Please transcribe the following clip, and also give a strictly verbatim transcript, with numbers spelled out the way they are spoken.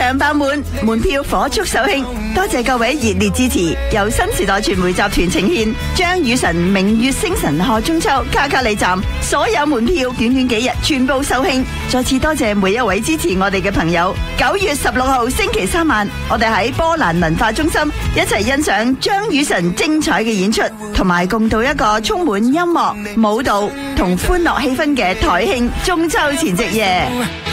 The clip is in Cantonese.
場爆滿，門票火速售罄。多謝各位熱烈支持，由新時代傳媒集團呈獻張雨晨明月星辰賀中秋卡卡里站，所有門票短短幾日全部售罄。再次多謝每一位支持我哋嘅朋友。九月十六號星期三晚，我哋喺波蘭文化中心一齊欣賞張雨晨精彩嘅演出，同埋共度一個充滿音樂、舞蹈同歡樂氣氛嘅台慶中秋前夕夜。